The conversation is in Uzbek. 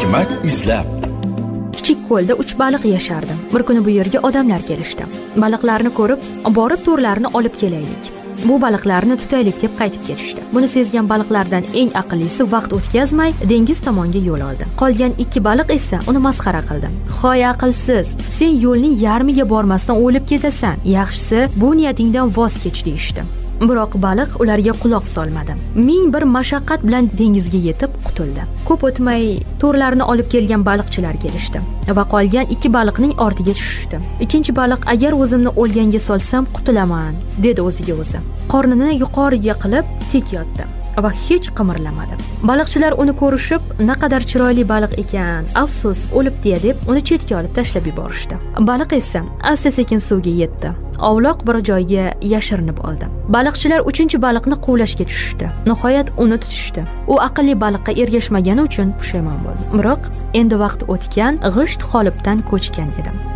hikmat izlab. Kichik ko'lda 3 baliq yashardi. Bir kuni bu yerga odamlar kelishdi. Baliqlarni ko'rib, borib to'rlarini olib kelaylik. Bu baliqlarni tutaylik deb qaytib ketishdi. Buni sezgan baliqlardan eng aqllisi vaqt o'tkazmay dengiz tomonga yo'l oldi. Qolgan 2 baliq esa uni masxara qildi. "Hoy aqlsiz, sen yo'lning yarmiga bormasdan o'lib ketasan. Yaxshisi, bu niyatingdan voz kech" deyishdi. Biroq baliq ularga quloq solmadi. Ming bir mashaqqat bilan dengizga yetib qutuldi. Ko'p o'tmay to'rlarni olib kelgan baliqchilar kelishdi va qolgan 2 baliqning ortiga tushishdi. Ikkinchi baliq "Agar o'zimni o'lganga solsam qutulaman", dedi o'ziga o'zi. Qornini yuqoriga qilib tik yotdi va hech qimirlamadi. Baliqchilar uni ko'rishib, "Naqadar chiroyli baliq ekan, afsus, o'libdi" deb uni chetga olib tashlab yuborishdi. Baliq esa asta-sekin suvga yetdi. Ovloq bir joyga yashirinib oldi. Baliqchilar 3-baliqni quvlashga tushishdi. Nihoyat uni tutishdi. U aqlli baliqqa ergashmagani uchun pushaymon bo'ldi. Biroq endi vaqt o'tgan, g'isht qolipdan ko'chgan edi.